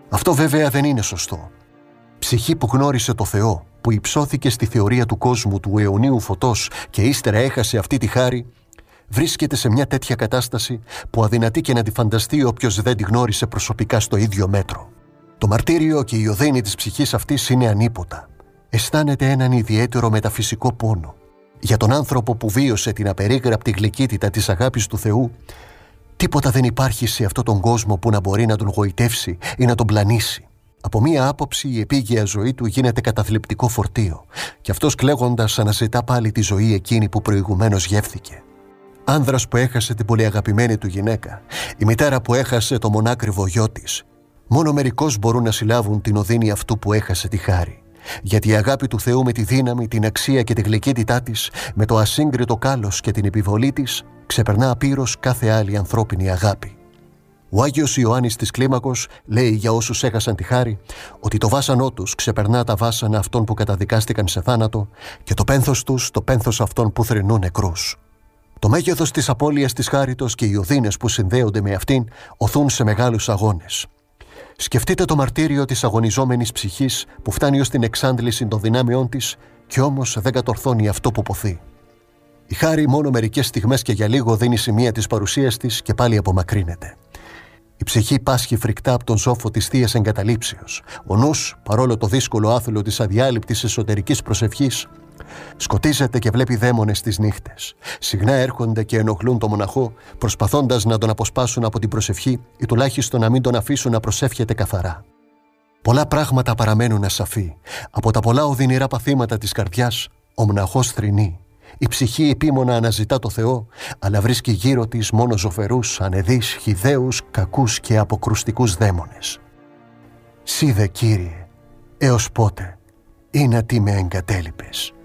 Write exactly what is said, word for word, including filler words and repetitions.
Αυτό βέβαια δεν είναι σωστό. Ψυχή που γνώρισε το Θεό, που υψώθηκε στη θεωρία του κόσμου του αιωνίου φωτός και ύστερα έχασε αυτή τη χάρη, βρίσκεται σε μια τέτοια κατάσταση που αδυνατεί και να τη φανταστεί όποιος δεν τη γνώρισε προσωπικά στο ίδιο μέτρο. Το μαρτύριο και η οδύνη της ψυχής αυτής είναι ανίποτα. Αισθάνεται έναν ιδιαίτερο μεταφυσικό πόνο. Για τον άνθρωπο που βίωσε την απερίγραπτη γλυκύτητα της αγάπης του Θεού, τίποτα δεν υπάρχει σε αυτόν τον κόσμο που να μπορεί να τον γοητεύσει ή να τον πλανήσει. Από μία άποψη η επίγεια ζωή του γίνεται καταθλιπτικό φορτίο και αυτός κλαίγοντας αναζητά πάλι τη ζωή εκείνη που προηγουμένως γεύθηκε. Άνδρας που έχασε την πολύ αγαπημένη του γυναίκα, η μητέρα που έχασε το μονάκριβο γιο της. Μόνο μερικώς μπορούν να συλλάβουν την οδύνη αυτού που έχασε τη χάρη. Γιατί η αγάπη του Θεού με τη δύναμη, την αξία και τη γλυκύτητά της, με το ασύγκριτο κάλος και την επιβολή της, ξεπερνά απείρως κάθε άλλη ανθρώπινη αγάπη. Ο Άγιος Ιωάννης της Κλίμακος λέει για όσους έχασαν τη χάρη ότι το βάσανό τους ξεπερνά τα βάσανα αυτών που καταδικάστηκαν σε θάνατο και το πένθος τους το πένθος αυτών που θρηνούν νεκρούς. Το μέγεθος της απώλειας της χάριτος και οι οδύνες που συνδέονται με αυτήν οθούν σε μεγάλους αγώνες. Σκεφτείτε το μαρτύριο της αγωνιζόμενης ψυχής που φτάνει ως την εξάντληση των δυνάμεών της και όμως δεν κατορθώνει αυτό που ποθεί. Η χάρη μόνο μερικές στιγμές και για λίγο δίνει σημεία της παρουσίας της και πάλι απομακρύνεται. Η ψυχή πάσχει φρικτά από τον ζόφο της θείας εγκαταλείψεως. Ο νους, παρόλο το δύσκολο άθλο της αδιάλειπτης εσωτερικής προσευχής, σκοτίζεται και βλέπει δαίμονες τις νύχτες. Συχνά έρχονται και ενοχλούν τον μοναχό, προσπαθώντας να τον αποσπάσουν από την προσευχή ή τουλάχιστον να μην τον αφήσουν να προσεύχεται καθαρά. Πολλά πράγματα παραμένουν ασαφή. Από τα πολλά οδυνηρά παθήματα της καρδιάς, ο μοναχός θρηνεί. Η ψυχή επίμονα αναζητά το Θεό, αλλά βρίσκει γύρω της μόνο ζωφερούς, ανεδείς, χυδαίους, κακούς και αποκρουστικούς δαίμονες. «Σύ δε, Κύριε, έως πότε, ή να τι με εγκατέλειπες?»